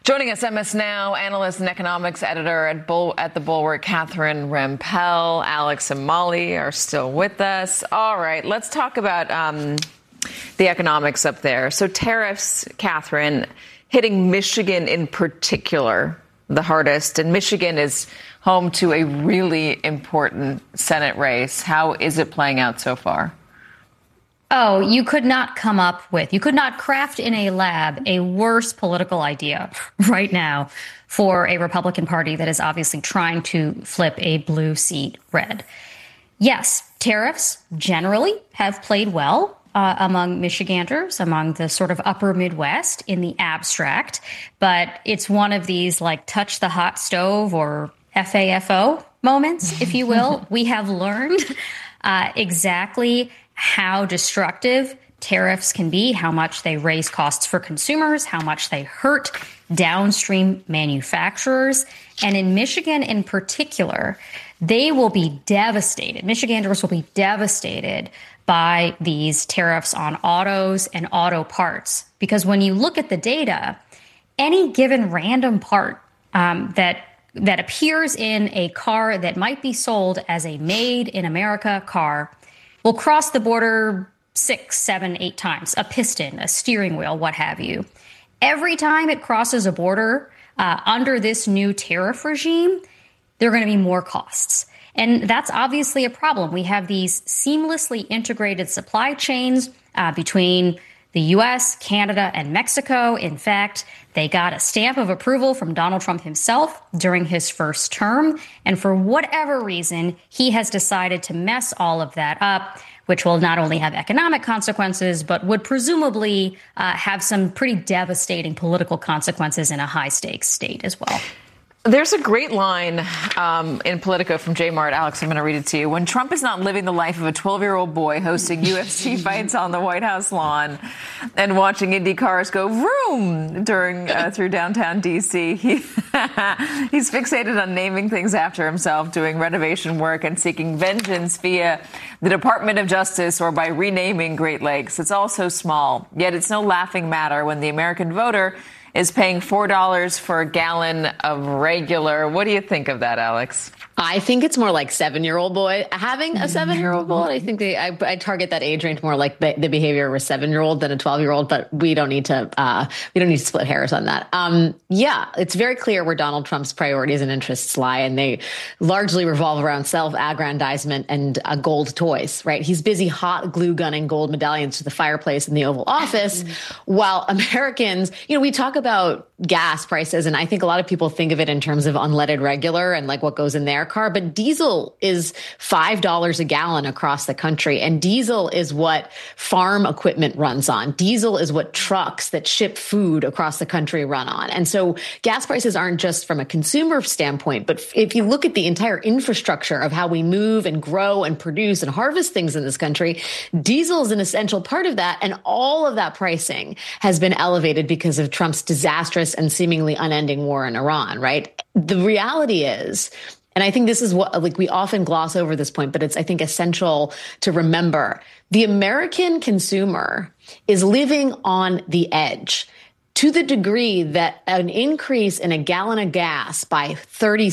Joining us, MS Now analyst and economics editor at The Bulwark, Catherine Rampell. Alex and Molly are still with us. All right, let's talk about the economics up there. So tariffs, Catherine, hitting Michigan in particular the hardest. And Michigan is home to a really important Senate race. How is it playing out so far? Oh, you could not craft in a lab a worse political idea right now for a Republican Party that is obviously trying to flip a blue seat red. Yes, tariffs generally have played well among Michiganders, among the sort of upper Midwest in the abstract, but it's one of these like touch the hot stove or FAFO moments, if you will. We have learned exactly how destructive tariffs can be, how much they raise costs for consumers, how much they hurt downstream manufacturers. And in Michigan in particular, they will be devastated. Michiganders will be devastated by these tariffs on autos and auto parts. Because when you look at the data, any given random part that appears in a car that might be sold as a made in America car will cross the border 6, 7, 8 times. A piston, a steering wheel, what have you. Every time it crosses a border under this new tariff regime, there are going to be more costs. And that's obviously a problem. We have these seamlessly integrated supply chains between the U.S., Canada, and Mexico. In fact, they got a stamp of approval from Donald Trump himself during his first term. And for whatever reason, he has decided to mess all of that up, which will not only have economic consequences, but would presumably have some pretty devastating political consequences in a high-stakes state as well. There's a great line in Politico from Jay Mart. Alex, I'm going to read it to you. When Trump is not living the life of a 12-year-old boy hosting UFC fights on the White House lawn and watching Indy cars go vroom through downtown D.C., he's fixated on naming things after himself, doing renovation work, and seeking vengeance via the Department of Justice or by renaming Great Lakes. It's all so small, yet it's no laughing matter when the American voter is paying $4 for a gallon of regular. What do you think of that, Alex? I think it's more like 7-year-old boy having a 7-year-old boy. I think I target that age range more like the behavior of a 7-year-old than a 12-year-old, but we don't need to split hairs on that. Yeah, it's very clear where Donald Trump's priorities and interests lie, and they largely revolve around self-aggrandizement and gold toys, right? He's busy hot glue gunning gold medallions to the fireplace in the Oval Office, while Americans, we talk about gas prices, and I think a lot of people think of it in terms of unleaded regular and like what goes in their car, but diesel is $5 a gallon across the country, and diesel is what farm equipment runs on. Diesel is what trucks that ship food across the country run on. And so gas prices aren't just from a consumer standpoint, but if you look at the entire infrastructure of how we move and grow and produce and harvest things in this country, diesel is an essential part of that, and all of that pricing has been elevated because of Trump's disastrous and seemingly unending war in Iran, right? The reality is, and I think this is what, we often gloss over this point, but it's, I think, essential to remember. The American consumer is living on the edge to the degree that an increase in a gallon of gas by 30